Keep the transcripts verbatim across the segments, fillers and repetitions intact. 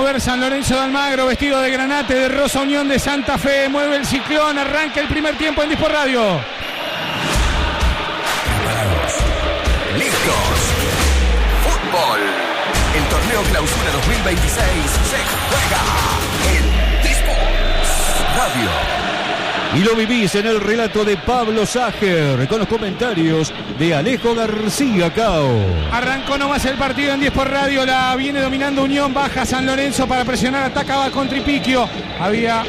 mover San Lorenzo de Almagro, vestido de granate, de rosa, Unión de Santa Fe. Mueve el Ciclón, arranca el primer tiempo en Dispor Radio. Preparados, listos. Fútbol. El torneo Clausura dos mil veintiséis se juega en Dispor Radio. Y lo vivís en el relato de Pablo Sager, con los comentarios de Alejo García Cao. Arrancó nomás el partido en Dispor Radio, la viene dominando Unión, baja San Lorenzo para presionar, atacaba con Tripiquio. Había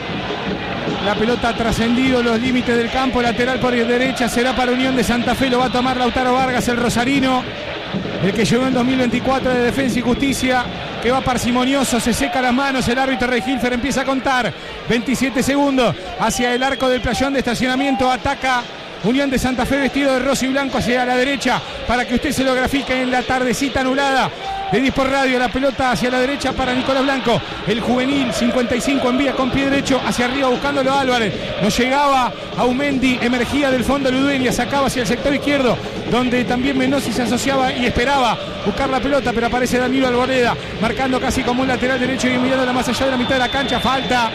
la pelota trascendido los límites del campo, lateral por derecha, será para Unión de Santa Fe, lo va a tomar Lautaro Vargas, el rosarino, el que llegó en dos mil veinticuatro de Defensa y Justicia, que va parsimonioso, se seca las manos, el árbitro Regilfer empieza a contar, veintisiete segundos, hacia el arco del playón de estacionamiento, ataca Unión de Santa Fe vestido de rosa y blanco hacia la derecha, para que usted se lo grafique en la tardecita anulada de Dispor Radio, la pelota hacia la derecha para Nicolás Blanco, el juvenil cincuenta y cinco envía con pie derecho hacia arriba buscándolo a Álvarez, no llegaba a Umendi, emergía del fondo Ludueña, sacaba hacia el sector izquierdo, donde también Menossi se asociaba y esperaba buscar la pelota, pero aparece Danilo Arboleda, marcando casi como un lateral derecho y mirándola más allá de la mitad de la cancha, falta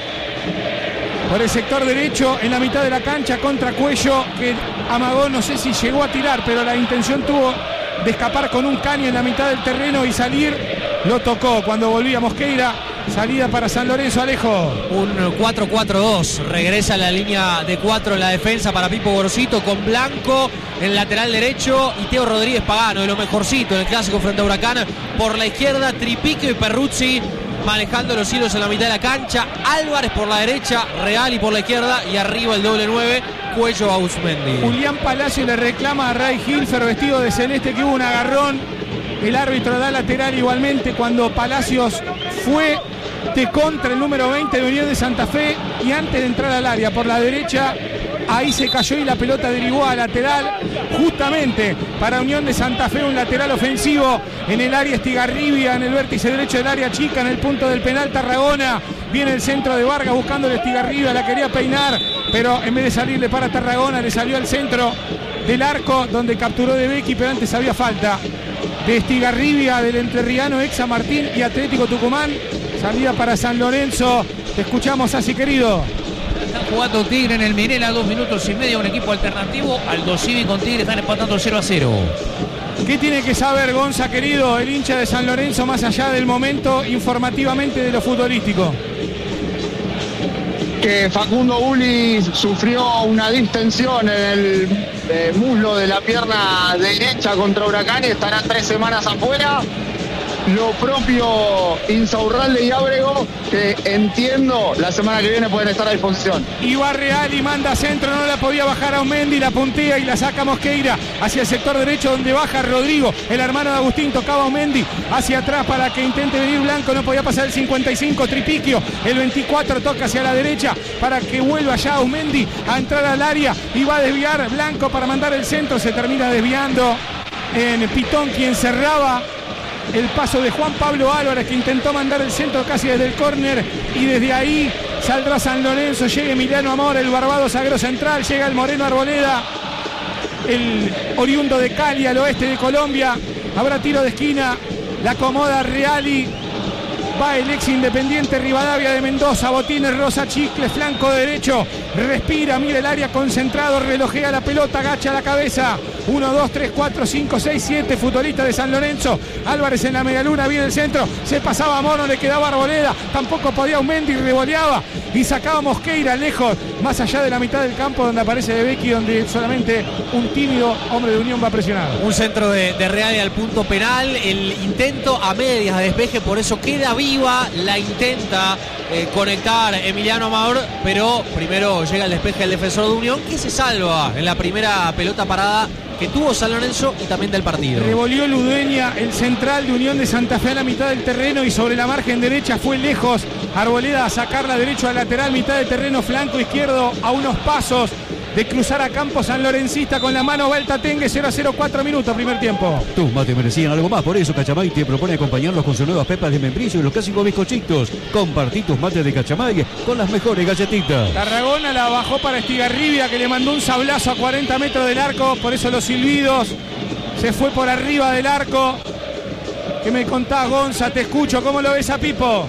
por el sector derecho en la mitad de la cancha contra Cuello, que amagó, no sé si llegó a tirar, pero la intención tuvo de escapar con un caño en la mitad del terreno y salir, lo tocó cuando volvía Mosqueira, salida para San Lorenzo. Alejo. Un cuatro cuatro dos, regresa a la línea de cuatro en la defensa para Pipo Gorosito, con Blanco en el lateral derecho y Teo Rodríguez Pagano, de lo mejorcito en el clásico frente a Huracán, por la izquierda Tripiquio y Perruzzi manejando los hilos en la mitad de la cancha, Álvarez por la derecha, Reali por la izquierda y arriba el doble nueve, Cuello Ausmendi. Julián Palacio le reclama a Ray Hilfer vestido de celeste que hubo un agarrón, el árbitro da lateral igualmente cuando Palacios fue de contra el número veinte de Unión de Santa Fe y antes de entrar al área por la derecha, ahí se cayó y la pelota derivó a lateral justamente para Unión de Santa Fe, un lateral ofensivo en el área Estigarribia, en el vértice derecho del área chica, en el punto del penal Tarragona, viene el centro de Vargas buscando el Estigarribia, la quería peinar, pero en vez de salirle para Tarragona le salió al centro del arco donde capturó de Becchi, pero antes había falta de Estigarribia, del entrerriano ex San Martín y Atlético Tucumán, salida para San Lorenzo. Te escuchamos, así querido. Están jugando Tigre en el Minela, dos minutos y medio, un equipo alternativo. Aldo Civi con Tigre están empatando cero a cero. ¿Qué tiene que saber Gonza, querido, el hincha de San Lorenzo, más allá del momento, informativamente de lo futbolístico? Que Facundo Uli sufrió una distensión en el eh, muslo de la pierna derecha contra Huracán y estará tres semanas afuera. Lo propio Insaurralde y Ábrego, que entiendo la semana que viene pueden estar a disposición. Y va Real y manda centro, no la podía bajar a Umendi, la puntea y la saca Mosqueira hacia el sector derecho donde baja Rodrigo, el hermano de Agustín, tocaba a Umendi hacia atrás para que intente venir Blanco, no podía pasar el cincuenta y cinco, Tripiquio, el veinticuatro toca hacia la derecha para que vuelva ya a Umendi a entrar al área y va a desviar Blanco para mandar el centro, se termina desviando en Pitón, quien cerraba el paso de Juan Pablo Álvarez, que intentó mandar el centro casi desde el córner y desde ahí saldrá San Lorenzo, llega Emiliano Amor, el barbado sagro central, llega el Moreno Arboleda, el oriundo de Cali al oeste de Colombia, habrá tiro de esquina, la acomoda Reali, va el ex Independiente Rivadavia de Mendoza, botines rosa, chicle, flanco derecho, respira, mira el área concentrado, relojea la pelota, agacha la cabeza, uno, dos, tres, cuatro, cinco, seis, siete, futbolista de San Lorenzo, Álvarez en la medialuna, viene el centro, se pasaba a Mono, le quedaba Arboleda, tampoco podía Umendi, revoleaba y sacaba Mosqueira lejos, más allá de la mitad del campo donde aparece De Becchi, donde solamente un tímido hombre de Unión va a presionar. Un centro de, de Real al punto penal, el intento a medias de despeje, por eso queda viva, la intenta eh, conectar Emiliano Amador, pero primero llega el despeje del defensor de Unión, que se salva en la primera pelota parada que tuvo San Lorenzo y también del partido. Revolvió Ludueña, el central de Unión de Santa Fe a la mitad del terreno y sobre la margen derecha fue lejos Arboleda a sacarla derecho al lateral, mitad de terreno, flanco izquierdo a unos pasos de cruzar a campo sanlorencista con la mano, va el Tatengue, cero a cero, cuatro minutos, primer tiempo. Tus mates merecían algo más, por eso Cachamay te propone acompañarlos con sus nuevas pepas de membrillo y los clásicos bizcochitos. Compartí tus mates de Cachamay con las mejores galletitas. Tarragona la bajó para Estigarribia, que le mandó un sablazo a cuarenta metros del arco, por eso los silbidos, se fue por arriba del arco. ¿Qué me contás, Gonza? Te escucho, ¿cómo lo ves a Pipo?